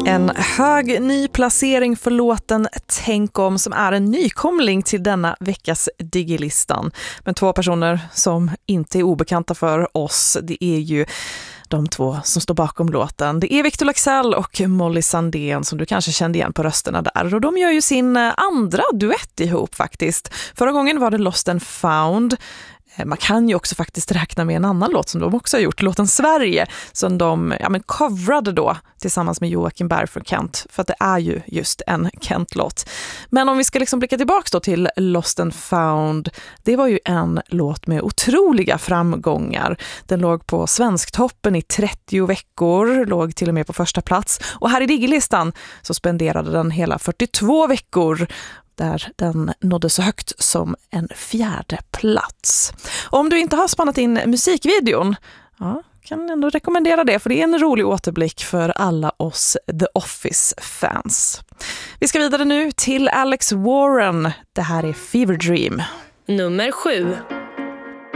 En hög ny placering för låten Tänk om, som är en nykomling till denna veckas Digilistan. Men två personer som inte är obekanta för oss, det är ju de två som står bakom låten. Det är Victor Leksell och Molly Sandén, som du kanske kände igen på rösterna där. Och de gör ju sin andra duett ihop faktiskt. Förra gången var det Lost and Found. Man kan ju också faktiskt räkna med en annan låt som de också har gjort, låten Sverige, som de coverade då tillsammans med Joakim Berg från Kent, för att det är ju just en Kent-låt. Men om vi ska liksom blicka tillbaka då till Lost and Found, det var ju en låt med otroliga framgångar. Den låg på Svensktoppen i 30 veckor, låg till och med på första plats, och här i Digilistan så spenderade den hela 42 veckor, där den nådde så högt som en 4:e plats. Om du inte har spannat in musikvideon, ja, kan ändå rekommendera det, för det är en rolig återblick för alla oss The Office-fans. Vi ska vidare nu till Alex Warren. Det här är Fever Dream. Nummer 7.